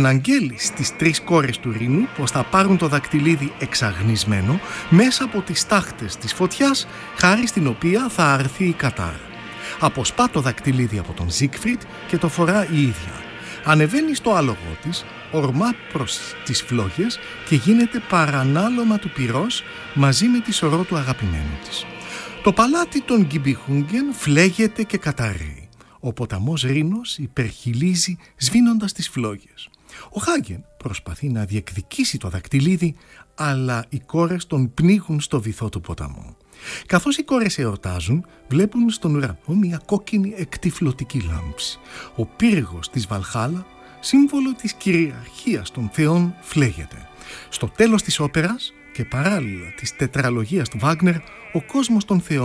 αναγγέλει στις 3 κόρες του Ρήνου πως θα πάρουν το δακτυλίδι εξαγνισμένο μέσα από τις τάχτες της φωτιάς, χάρη στην οποία θα αρθεί η κατάρα. Αποσπά το δακτυλίδι από τον Ζίγκφριντ και το φορά η ίδια. Ανεβαίνει στο άλογο της, ορμά προς τις φλόγες και γίνεται παρανάλωμα του πυρός μαζί με τη σωρό του αγαπημένου της. Το παλάτι των Γκιμπιχούγγεν φλέγεται και καταρρέει. Ο ποταμός Ρήνος υπερχιλίζει σβήνοντας τις φλόγες. Ο Χάγεν προσπαθεί να διεκδικήσει το δακτυλίδι, αλλά οι κόρες τον πνίγουν στο βυθό του ποταμού. Καθώς οι κόρες εορτάζουν, βλέπουν στον ουρανό μια κόκκινη εκτυφλωτική λάμψη. Ο πύργος της Βαλχάλα, σύμβολο της κυριαρχίας των θεών, φλέγεται. Στο τέλος της όπερας και παράλληλα της τετραλογίας του Βάγνερ, ο κόσμος των θεών